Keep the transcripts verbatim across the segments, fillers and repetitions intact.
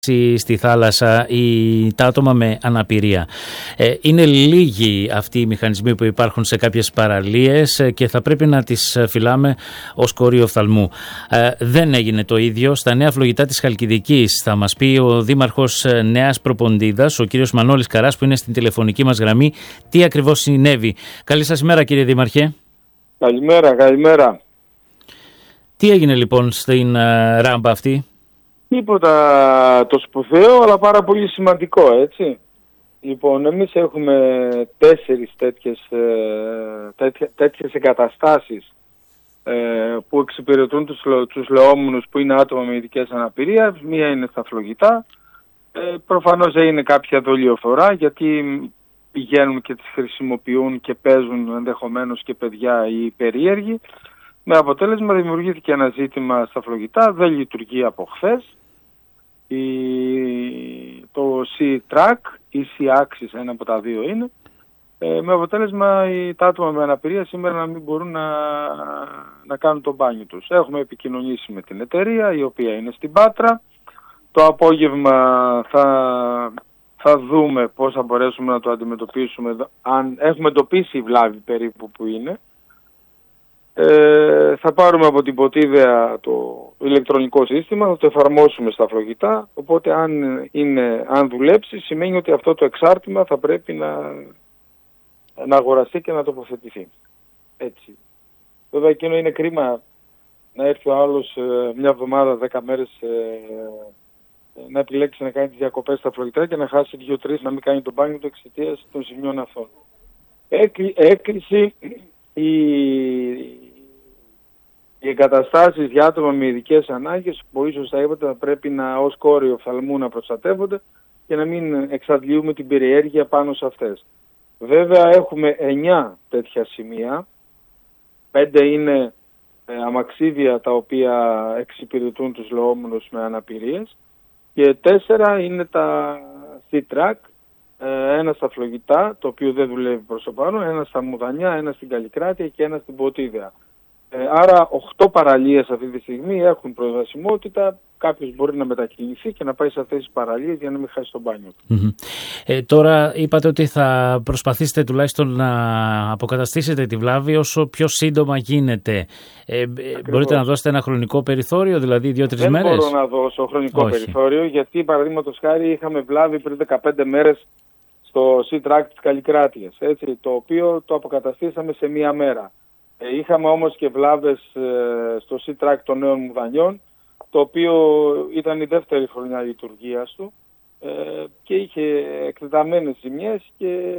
στη θάλασσα ή τα άτομα με αναπηρία. Ε, είναι λίγοι αυτοί οι μηχανισμοί που υπάρχουν σε κάποιες παραλίες και θα πρέπει να τις φυλάμε ως κορείο οφθαλμού. Ε, δεν έγινε το ίδιο στα νέα φλογητά της Χαλκιδικής. Θα μας πει ο Δήμαρχος Νέας Προποντίδας, ο κύριος Μανώλης Καράς, που είναι στην τηλεφωνική μας γραμμή, τι ακριβώς συνέβη. Καλή σας ημέρα, κύριε Δήμαρχε. Καλημέρα, καλημέρα. Τι έγινε λοιπόν στην uh, ράμπα αυτή? Τίποτα το σπουδαίο, αλλά πάρα πολύ σημαντικό, έτσι. Λοιπόν, εμείς έχουμε τέσσερις τέτοιες, τέτοια, τέτοιες εγκαταστάσεις ε, που εξυπηρετούν τους, τους λεόμενους που είναι άτομα με ειδικές αναπηρίες. Μία είναι στα φλογητά. Ε, προφανώς είναι κάποια δολιοφορά, γιατί πηγαίνουν και τις χρησιμοποιούν και παίζουν ενδεχομένως και παιδιά ή περίεργοι. Με αποτέλεσμα δημιουργήθηκε ένα ζήτημα στα φλογητά, δεν λειτουργεί από χθες. Η, το C-Track ή C-Axis, ένα από τα δύο είναι, ε, με αποτέλεσμα οι, τα άτομα με αναπηρία σήμερα να μην μπορούν να, να κάνουν το μπάνιο τους. Έχουμε επικοινωνήσει με την εταιρεία, η οποία είναι στην Πάτρα. Το απόγευμα θα, θα δούμε πώς θα μπορέσουμε να το αντιμετωπίσουμε, αν έχουμε εντοπίσει η βλάβη περίπου που είναι. Ε, θα πάρουμε από την Ποτίδεα το ηλεκτρονικό σύστημα, θα το εφαρμόσουμε στα φλογητά, οπότε αν, είναι, αν δουλέψει σημαίνει ότι αυτό το εξάρτημα θα πρέπει να, να αγοραστεί και να τοποθετηθεί. Έτσι. Βέβαια εκείνο είναι κρίμα να έρθει ο άλλος ε, μια εβδομάδα, δέκα μέρες ε, να επιλέξει να κάνει τις διακοπές στα φλογητά και να χάσει δύο-τρεις να μην κάνει το μπάνιο του εξαιτίας των ζημιών αυτών. Έκλει, έκλεισε οι, οι εγκαταστάσεις για άτομα με ειδικές ανάγκες που ίσως θα είπατε θα πρέπει να ως κόριο οφθαλμού να προστατεύονται και να μην εξαντλούμε την περιέργεια πάνω σε αυτές. Βέβαια έχουμε εννιά τέτοια σημεία, πέντε είναι ε, αμαξίδια τα οποία εξυπηρετούν τους λεόμενους με αναπηρίες και τέσσερα είναι τα C-Track, ένα στα φλογητά, το οποίο δεν δουλεύει προς το πάνω, ένα στα Μουδανιά, ένα στην Καλλικράτεια και ένα στην Ποτίδεα. Ε, άρα οκτώ παραλίες αυτή τη στιγμή έχουν προσβασιμότητα, κάποιος μπορεί να μετακινηθεί και να πάει σε αυτές τις παραλίες για να μην χάσει το μπάνιο. Mm-hmm. Ε, τώρα είπατε ότι θα προσπαθήσετε τουλάχιστον να αποκαταστήσετε τη βλάβη όσο πιο σύντομα γίνεται. Ε, μπορείτε να δώσετε ένα χρονικό περιθώριο, δηλαδή δύο-τρεις μέρες? Δεν μπορώ να δώσω χρονικό Όχι. περιθώριο, γιατί παραδείγματος χάρη είχαμε βλάβη πριν δεκαπέντε μέρες στο C-Track της Καλλικράτειας, έτσι, το οποίο το αποκαταστήσαμε σε μία μέρα. Ε, είχαμε όμως και βλάβες ε, στο C-Track των Νέων Μουδανιών, το οποίο ήταν η δεύτερη χρονιά λειτουργίας του ε, και είχε εκτεταμένες ζημιές και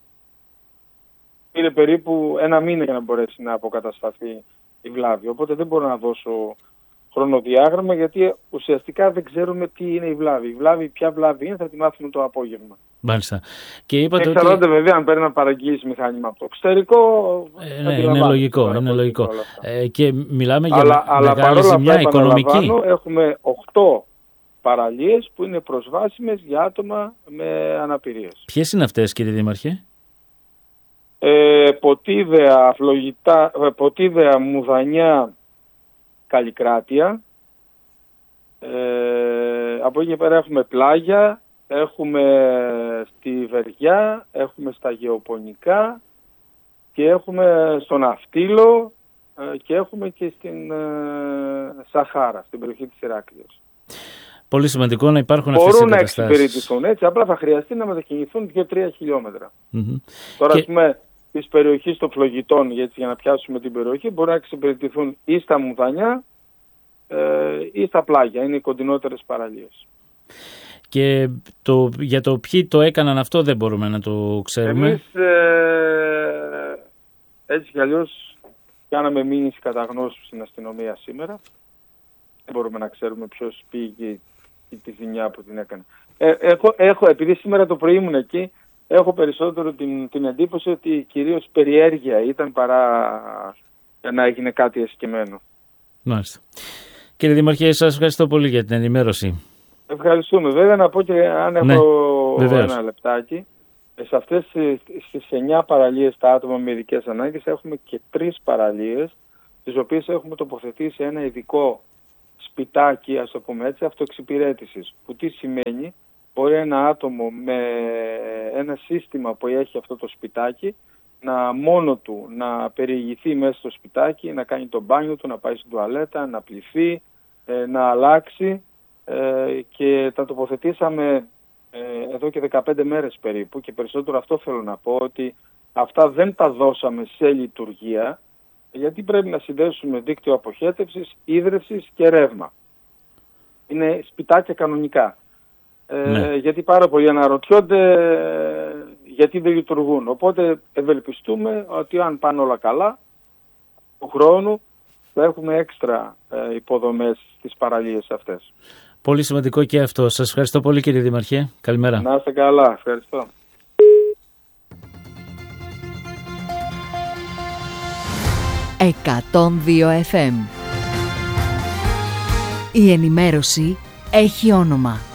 πήρε περίπου ένα μήνα για να μπορέσει να αποκατασταθεί η βλάβη. Οπότε δεν μπορώ να δώσω χρονοδιάγραμμα, γιατί ουσιαστικά δεν ξέρουμε τι είναι η βλάβη. Η βλάβη, ποια βλάβη είναι, θα τη μάθουμε το απόγευμα. Μάλιστα. Και είπατε εξαρτάται ότι... βέβαια αν παίρνει να παραγγείλεις μηχάνημα από το εξωτερικό. Ε, ναι, είναι λογικό. Είναι λογικό. Ε, και μιλάμε για αλλά, μεγάλη αλλά ζημιά οικονομική. Έχουμε οκτώ παραλίες που είναι προσβάσιμες για άτομα με αναπηρίες. Ποιες είναι αυτές, κύριε Δήμαρχε? Ε, Ποτίδεα, Φλογητά, Ποτίδεα, Μουδανιά, Καλλικράτεια. Ε, από εκεί πέρα έχουμε πλάγια. Έχουμε στη Βεριά, έχουμε στα Γεωπονικά και έχουμε στον Ναυτίλο και έχουμε και στην Σαχάρα, στην περιοχή της Ηράκλειας. Πολύ σημαντικό να υπάρχουν αυτές οι εγκαταστάσεις. Μπορούν να εξυπηρετηθούν έτσι, απλά θα χρειαστεί να μετακινηθούν δύο-τρία χιλιόμετρα. Mm-hmm. Τώρα, και... ας πούμε, της περιοχής των φλογητών, γιατί για να πιάσουμε την περιοχή, μπορούν να εξυπηρετηθούν ή στα Μουδανιά ε, ή στα πλάγια, είναι οι κοντινότερες παραλίες. Και το, για το ποιοι το έκαναν αυτό δεν μπορούμε να το ξέρουμε. Εμείς ε, έτσι κι αλλιώς κάναμε μήνυση κατά γνώση στην αστυνομία σήμερα. Δεν μπορούμε να ξέρουμε ποιος πήγε και τη ζημιά που την έκανε. Ε, έχω, έχω, επειδή σήμερα το πρωί ήμουν εκεί, έχω περισσότερο την, την εντύπωση ότι κυρίως περιέργεια ήταν παρά να έγινε κάτι εσκεμμένο. Μάλιστα. Κύριε Δήμαρχε, σας ευχαριστώ πολύ για την ενημέρωση. Ευχαριστούμε. Βέβαια να πω και αν έχω ναι, ένα λεπτάκι. Σε αυτές τις εννιά παραλίες τα άτομα με ειδικές ανάγκες έχουμε και τρεις παραλίες τις οποίες έχουμε τοποθετήσει ένα ειδικό σπιτάκι, ας το πούμε έτσι, αυτοεξυπηρέτησης. Που τι σημαίνει? Μπορεί ένα άτομο με ένα σύστημα που έχει αυτό το σπιτάκι να μόνο του να περιηγηθεί μέσα στο σπιτάκι, να κάνει το μπάνιο του, να πάει στην τουαλέτα, να πλυθεί, να αλλάξει, και τα τοποθετήσαμε εδώ και δεκαπέντε μέρες περίπου, και περισσότερο αυτό θέλω να πω, ότι αυτά δεν τα δώσαμε σε λειτουργία, γιατί πρέπει να συνδέσουμε δίκτυο αποχέτευσης, ίδρευσης και ρεύμα. Είναι σπιτάκια κανονικά. Ναι. Ε, γιατί πάρα πολλοί αναρωτιόνται ε, γιατί δεν λειτουργούν. Οπότε ευελπιστούμε ότι αν πάνε όλα καλά, του χρόνου θα έχουμε έξτρα ε, υποδομές στις παραλίες αυτές. Πολύ σημαντικό και αυτό. Σας ευχαριστώ πολύ, κύριε Δήμαρχε. Καλημέρα. Να είστε καλά. Ευχαριστώ. εκατόν δύο εφ εμ. Η ενημέρωση έχει όνομα.